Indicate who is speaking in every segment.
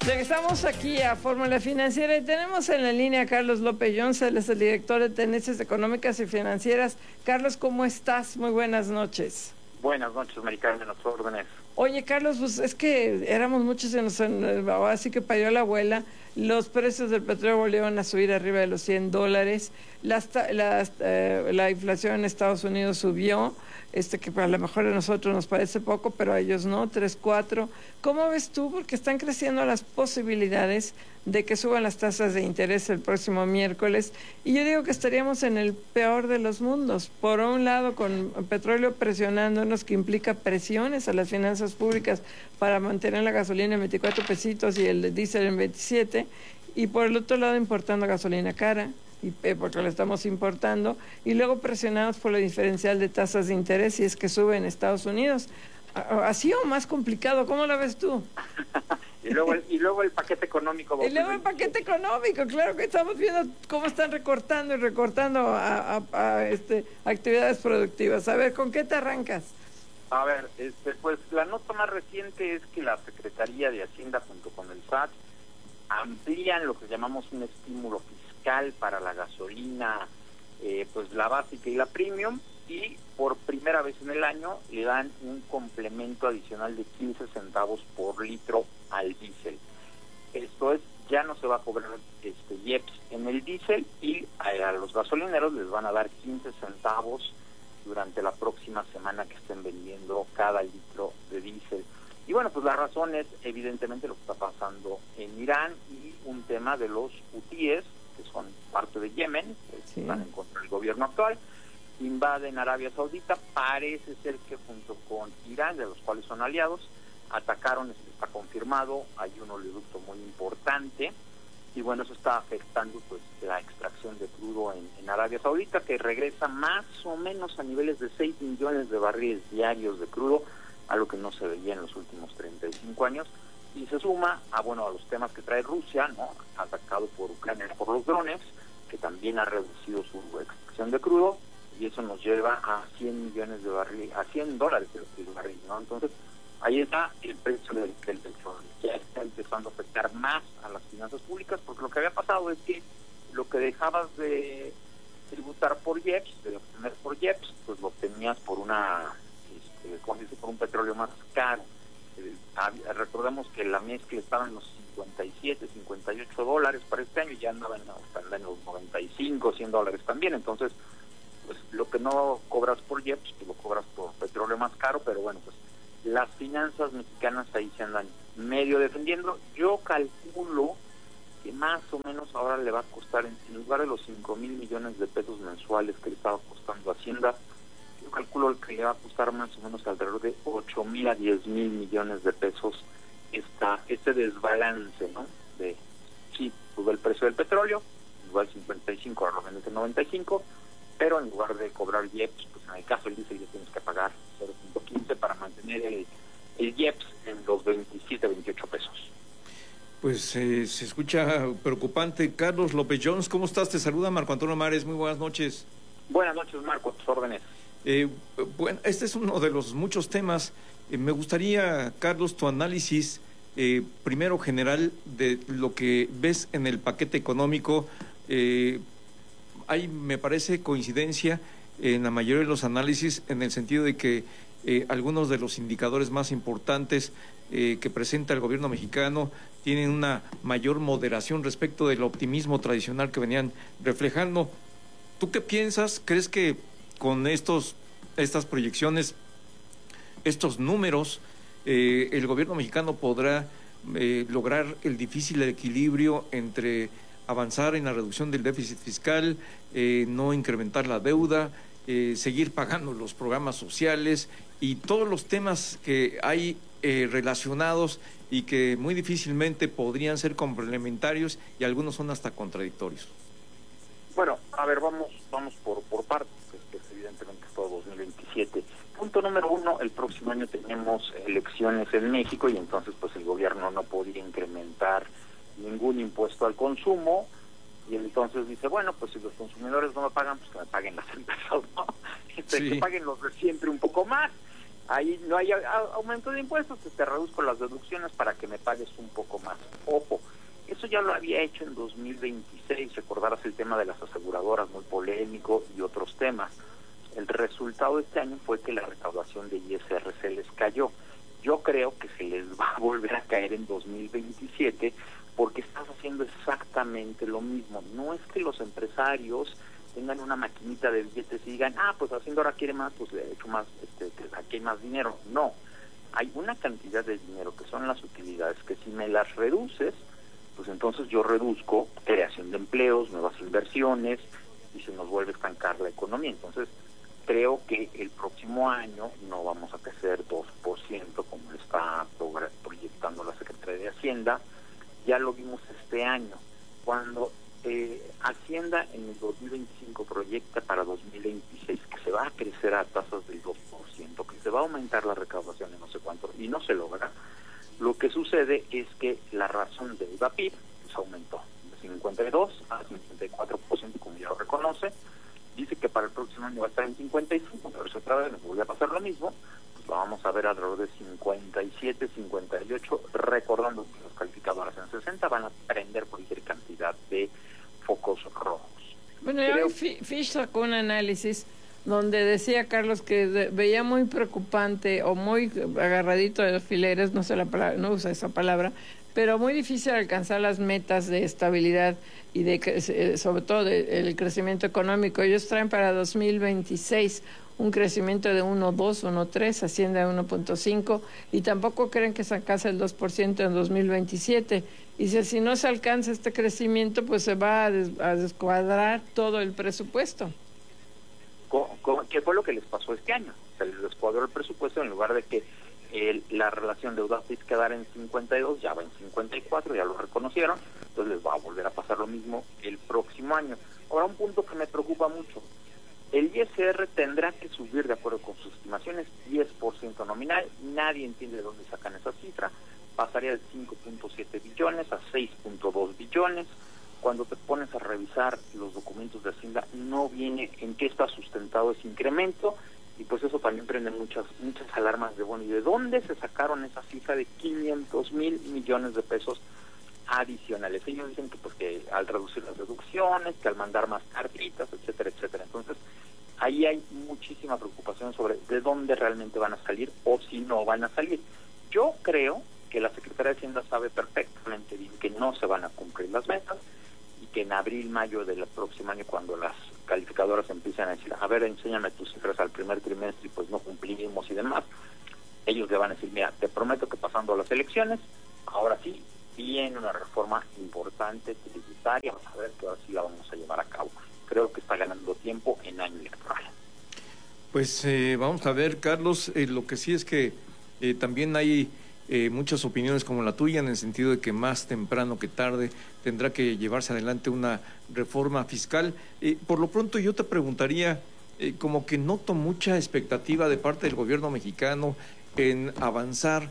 Speaker 1: Regresamos aquí a Fórmula Financiera y tenemos en la línea a Carlos López Jones, él es el director de Tendencias Económicas y Financieras. Carlos, ¿cómo estás? Muy buenas noches.
Speaker 2: Buenas noches, Maricarmen, a tus órdenes.
Speaker 1: Oye, Carlos, pues es que éramos muchos así que parió la abuela. Los precios del petróleo volvieron a subir arriba de los $100. La inflación en Estados Unidos subió, que a lo mejor a nosotros nos parece poco, pero a ellos no, 3, 4. ¿Cómo ves tú? Porque están creciendo las posibilidades de que suban las tasas de interés el próximo miércoles. Y yo digo que estaríamos en el peor de los mundos. Por un lado, con petróleo presionándonos, que implica presiones a las finanzas públicas para mantener la gasolina en 24 pesitos y el diésel en 27. Y por el otro lado, importando gasolina cara, porque la estamos importando, y luego presionados por la diferencial de tasas de interés si es que sube en Estados Unidos. ¿Así o más complicado? ¿Cómo la ves tú?
Speaker 2: y luego el paquete económico.
Speaker 1: Y luego el paquete económico, claro que estamos viendo cómo están recortando a actividades productivas. A ver, ¿con qué te arrancas?
Speaker 2: A ver, pues la nota más reciente es que la Secretaría de Hacienda junto con el SAT amplían lo que llamamos un estímulo fiscal para la gasolina, pues la básica y la premium, y por primera vez en el año le dan un complemento adicional de 15 centavos por litro al diésel. Esto es, ya no se va a cobrar IEPS en el diésel, y a los gasolineros les van a dar 15 centavos durante la próxima semana que estén vendiendo cada litro de diésel. Y bueno, pues la razón es evidentemente lo que está pasando en Irán y un tema de los hutíes, que son parte de Yemen, que están en contra del gobierno actual, invaden Arabia Saudita. Parece ser que junto con Irán, de los cuales son aliados, atacaron, está confirmado, hay un oleoducto muy importante, y bueno, eso está afectando pues la extracción de crudo en Arabia Saudita, que regresa más o menos a niveles de 6 millones de barriles diarios de crudo, algo que no se veía en los últimos 35 años, y se suma a los temas que trae Rusia, ¿no? Atacado por Ucrania por los drones, que también ha reducido su extracción de crudo, y eso nos lleva a 100 millones de barriles, a $100 el barril, ¿no? Entonces, ahí está el precio del petróleo. Ya está empezando a afectar más a las finanzas públicas, porque lo que había pasado es que lo que dejabas de tributar por IEPS, de obtener por IEPS, pues lo obtenías por por un petróleo más caro. Recordemos que la mezcla estaba en los $57, $58 para este año, y ya andaba en los $95, $100 también. Entonces, pues lo que no cobras por IEPS, pues lo cobras por petróleo más caro. Pero bueno, pues las finanzas mexicanas ahí se andan medio defendiendo. Yo calculo que más o menos ahora le va a costar, en lugar de los 5,000 millones de pesos mensuales que le estaba costando Hacienda, yo calculo que le va a costar más o menos alrededor de 8,000 a 10,000 millones de pesos este desbalance, ¿no? Sí, sube el precio del petróleo, igual 55, ahora lo vendes en 95, pero en lugar de cobrar IEPS, pues en el caso del diésel ya tienes que pagar 0.15 para mantener el IEPS en los 27, 28 pesos.
Speaker 3: Pues se escucha preocupante. Carlos López Jones, ¿cómo estás? Te saluda Marco Antonio Mares, muy buenas noches.
Speaker 2: Buenas noches, Marco, a tus órdenes.
Speaker 3: Bueno, este es uno de los muchos temas. Me gustaría, Carlos, tu análisis primero general de lo que ves en el paquete económico. Hay, me parece, coincidencia en la mayoría de los análisis, en el sentido de que algunos de los indicadores más importantes que presenta el gobierno mexicano tienen una mayor moderación respecto del optimismo tradicional que venían reflejando. ¿Tú qué piensas? ¿Crees que con estas proyecciones, estos números, el gobierno mexicano podrá lograr el difícil equilibrio entre avanzar en la reducción del déficit fiscal, no incrementar la deuda, seguir pagando los programas sociales y todos los temas que hay relacionados y que muy difícilmente podrían ser complementarios, y algunos son hasta contradictorios?
Speaker 2: Bueno, a ver, vamos por partes, que es evidentemente todo 2027. Punto número 1, el próximo año tenemos elecciones en México, y entonces pues el gobierno no podría incrementar ningún impuesto al consumo, y entonces dice, bueno, pues si los consumidores no me pagan, pues que me paguen las empresas, ¿no?
Speaker 3: Sí.
Speaker 2: Que paguen los de siempre un poco más. Ahí no hay aumento de impuestos, pues te reduzco las deducciones para que me pagues un poco más. O ya lo había hecho en 2026, recordarás el tema de las aseguradoras, muy polémico, y otros temas. El resultado de este año fue que la recaudación de ISR se les cayó. Yo creo que se les va a volver a caer en 2027 porque estás haciendo exactamente lo mismo. No es que los empresarios tengan una maquinita de billetes y digan, pues Hacienda ahora quiere más, pues le he hecho más, aquí hay más dinero. No, hay una cantidad de dinero que son las utilidades que si me las reduces, pues entonces yo reduzco creación de empleos, nuevas inversiones, y se nos vuelve a estancar la economía. Entonces, creo que el próximo año no vamos a crecer 2% como está proyectando la Secretaría de Hacienda. Ya lo vimos este año, cuando Hacienda en el 2025 proyecta para 2026 que se va a crecer a tasas del 2%, que se va a aumentar la recaudación en no sé cuánto, y no se logra. Lo que sucede es que la razón de IVA-PIB pues aumentó de 52 a 54%, como ya lo reconoce. Dice que para el próximo año va a estar en 55, pero si otra vez nos vuelve a pasar lo mismo, pues lo vamos a ver alrededor de 57, 58, recordando que las calificadoras en 60 van a prender cualquier cantidad de focos rojos.
Speaker 1: Bueno, hoy Fish sacó un análisis donde decía Carlos que veía muy preocupante o muy agarradito de los alfileres, no sé la palabra, no usa esa palabra, pero muy difícil alcanzar las metas de estabilidad y de sobre todo el crecimiento económico. Ellos traen para 2026 un crecimiento de 1.2, 1.3, Hacienda de 1.5, y tampoco creen que se alcance el 2% en 2027. Y si no se alcanza este crecimiento, pues se va a descuadrar todo el presupuesto.
Speaker 2: ¿Qué fue lo que les pasó este año? Se les descuadró el presupuesto. En lugar de que la relación deuda-PIB quedara en 52, ya va en 54, ya lo reconocieron, entonces les va a volver a pasar lo mismo el próximo año. Ahora, un punto que me preocupa mucho: el ISR tendrá que subir, de acuerdo con sus estimaciones, 10% nominal. Nadie entiende de dónde sacan esa cifra. Pasaría de 5.7 billones a 6.2 billones. Cuando te pones a revisar los documentos de Hacienda, no viene en qué está sustentado ese incremento, y pues eso también prende muchas alarmas de, bueno, ¿y de dónde se sacaron esa cifra de 500,000 millones de pesos adicionales? Ellos dicen que pues que al reducir las deducciones, que al mandar más cartitas, etcétera, etcétera. Entonces, ahí hay muchísima preocupación sobre de dónde realmente van a salir o si no van a salir. Yo creo que la Secretaría de Hacienda sabe perfectamente bien que no se van a cumplir las metas, y que en abril, mayo del próximo año, cuando las calificadoras empiezan a decir, a ver, enséñame tus cifras al primer trimestre y pues no cumplimos y demás, ellos le van a decir, mira, te prometo que pasando las elecciones, ahora sí, viene una reforma importante tributaria, vamos a ver que ahora sí la vamos a llevar a cabo. Creo que está ganando tiempo en año electoral.
Speaker 3: Pues vamos a ver, Carlos, lo que sí es que también hay muchas opiniones como la tuya, en el sentido de que más temprano que tarde tendrá que llevarse adelante una reforma fiscal. Por lo pronto yo te preguntaría, como que noto mucha expectativa de parte del gobierno mexicano en avanzar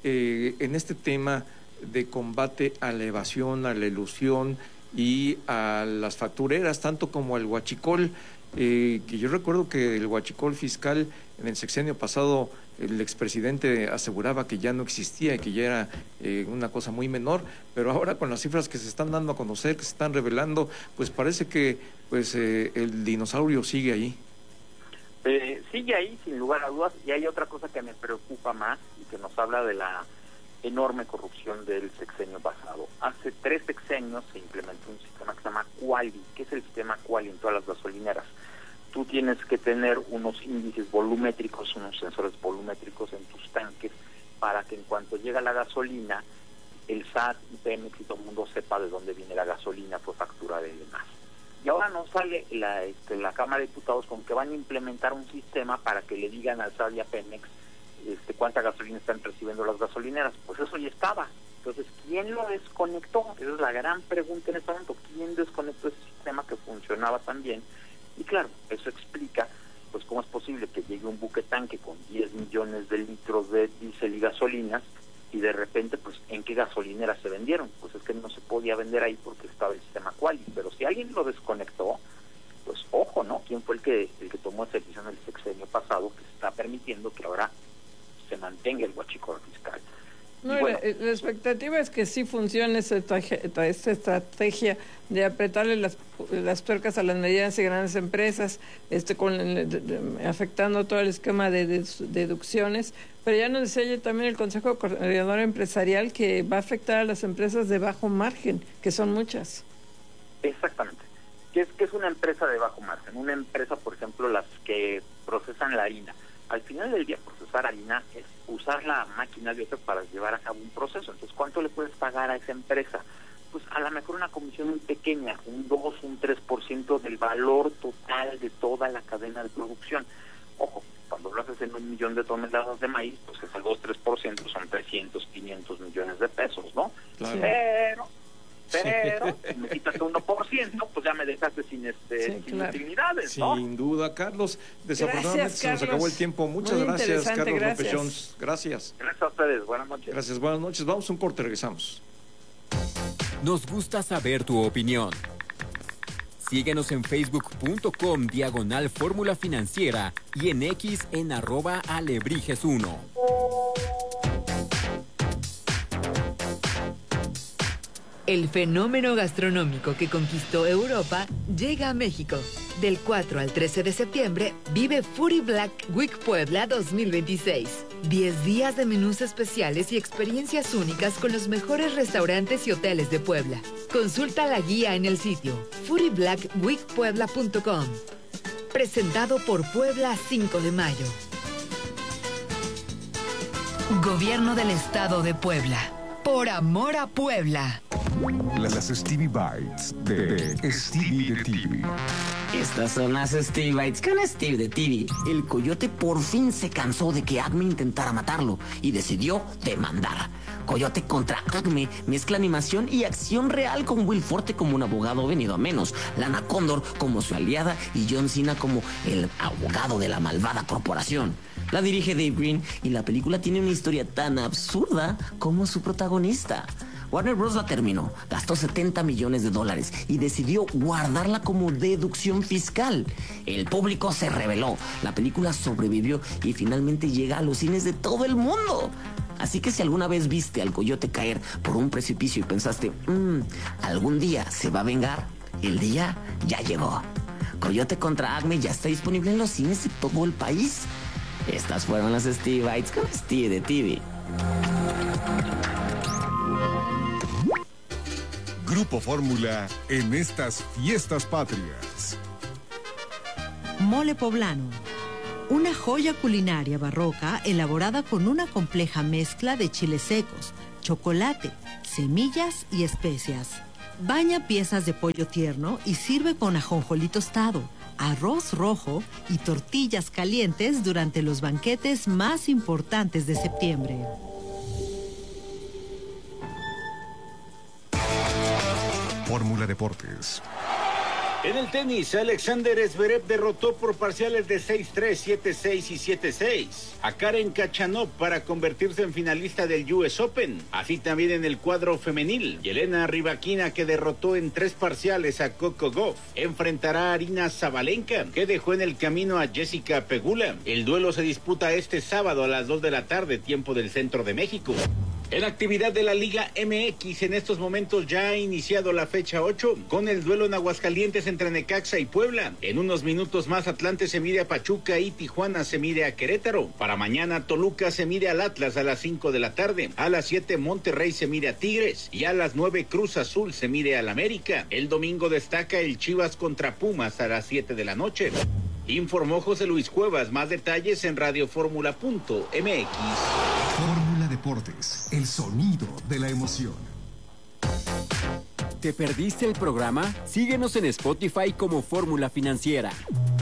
Speaker 3: en este tema de combate a la evasión, a la elusión y a las factureras, tanto como al huachicol, que yo recuerdo que el huachicol fiscal en el sexenio pasado el expresidente aseguraba que ya no existía y que ya era una cosa muy menor, pero ahora con las cifras que se están dando a conocer, que se están revelando, pues parece que pues el dinosaurio sigue ahí.
Speaker 2: Sigue ahí, sin lugar a dudas, y hay otra cosa que me preocupa más y que nos habla de la enorme corrupción del sexenio pasado. Hace 3 sexenios se implementó un sistema que se llama Quali. ¿Qué es el sistema Quali en todas las gasolineras? Tú tienes que tener unos índices volumétricos, unos sensores volumétricos en tus tanques, para que en cuanto llega la gasolina, el SAT y Pemex y todo el mundo sepa de dónde viene la gasolina, fue facturada y demás. Y ahora nos sale la Cámara de Diputados con que van a implementar un sistema para que le digan al SAT y a Pemex cuánta gasolina están recibiendo las gasolineras. Pues eso ya estaba. Entonces, ¿quién lo desconectó? Esa es la gran pregunta en este momento. ¿Quién desconectó ese sistema que funcionaba tan bien? Y claro, eso explica pues cómo es posible que llegue un buque tanque con 10 millones de litros de diésel y gasolinas, y de repente pues en qué gasolineras se vendieron. Pues es que no se podía vender ahí porque estaba el sistema Quali. Pero si alguien lo desconectó, pues ojo, ¿no? ¿Quién fue el que tomó esa decisión el sexenio pasado, que está permitiendo que ahora se mantenga el huachicol fiscal?
Speaker 1: No, bueno, le expectativa es que sí funcione esta estrategia de apretarle las tuercas a las medianas y grandes empresas, afectando todo el esquema de deducciones. Pero ya nos decía ayer también el Consejo Coordinador Empresarial que va a afectar a las empresas de bajo margen, que son muchas.
Speaker 2: Exactamente. ¿Qué es una empresa de bajo margen? Una empresa, por ejemplo, las que procesan la harina. Al final del día, procesar harina es usar la máquina de para llevar a cabo un proceso. Entonces, ¿cuánto le puedes pagar a esa empresa? Pues a lo mejor una comisión muy pequeña, un 2, un 3% del valor total de toda la cadena de producción. Ojo, cuando lo haces en 1 millón de toneladas de maíz, pues es el 2-3%, son 300, 500 millones de pesos, ¿no?
Speaker 3: Claro.
Speaker 2: Pero si me quitas 1%, pues ya me dejaste sin utilidades, ¿no?
Speaker 3: Sin duda, Carlos. Desafortunadamente
Speaker 1: Gracias,
Speaker 3: se nos acabó el tiempo. Muchas gracias, Carlos López Jones. Gracias.
Speaker 2: Gracias a ustedes. Buenas noches.
Speaker 3: Gracias, buenas noches. Vamos a un corte, regresamos.
Speaker 4: Nos gusta saber tu opinión. Síguenos en facebook.com/Fórmula Financiera y en X en @Alebrijes1.
Speaker 5: El fenómeno gastronómico que conquistó Europa llega a México. Del 4 al 13 de septiembre, vive Foodie Black Week Puebla 2026. 10 días de menús especiales y experiencias únicas con los mejores restaurantes y hoteles de Puebla. Consulta la guía en el sitio foodieblackweekpuebla.com. Presentado por Puebla 5 de mayo. Gobierno del Estado de Puebla. Por amor a Puebla.
Speaker 6: Las Stevie Bites de Stevie de TV.
Speaker 7: Estas son las Stevie Bites con Steve de TV. El coyote por fin se cansó de que Acme intentara matarlo y decidió demandar. Coyote contra Acme mezcla animación y acción real con Will Forte como un abogado venido a menos, Lana Condor como su aliada y John Cena como el abogado de la malvada corporación. La dirige Dave Green y la película tiene una historia tan absurda como su protagonista. Warner Bros. La terminó, gastó $70 millones y decidió guardarla como deducción fiscal. El público se rebeló, la película sobrevivió y finalmente llega a los cines de todo el mundo. Así que si alguna vez viste al coyote caer por un precipicio y pensaste, algún día se va a vengar, el día ya llegó. Coyote contra Acme ya está disponible en los cines de todo el país. Estas fueron las Stevie Bites con Steve de TV.
Speaker 6: Grupo Fórmula en estas fiestas patrias.
Speaker 8: Mole poblano. Una joya culinaria barroca elaborada con una compleja mezcla de chiles secos, chocolate, semillas y especias. Baña piezas de pollo tierno y sirve con ajonjolí tostado, arroz rojo y tortillas calientes durante los banquetes más importantes de septiembre.
Speaker 6: Fórmula Deportes.
Speaker 9: En el tenis, Alexander Zverev derrotó por parciales de 6-3, 7-6 y 7-6 a Karen Khachanov para convertirse en finalista del US Open. Así también en el cuadro femenil, Yelena Rybakina, que derrotó en 3 parciales a Coco Gauff, enfrentará a Aryna Sabalenka, que dejó en el camino a Jessica Pegula. El duelo se disputa este sábado a las 2 de la tarde, tiempo del centro de México. En actividad de la Liga MX, en estos momentos ya ha iniciado la fecha 8, con el duelo en Aguascalientes entre Necaxa y Puebla. En unos minutos más, Atlante se mide a Pachuca y Tijuana se mide a Querétaro. Para mañana, Toluca se mide al Atlas a las 5 de la tarde. A las 7, Monterrey se mide a Tigres. Y a las 9, Cruz Azul se mide al América. El domingo destaca el Chivas contra Pumas a las 7 de la noche. Informó José Luis Cuevas. Más detalles en radioformula.mx.
Speaker 6: Fórmula Deportes, el sonido de la emoción.
Speaker 4: ¿Te perdiste el programa? Síguenos en Spotify como Fórmula Financiera.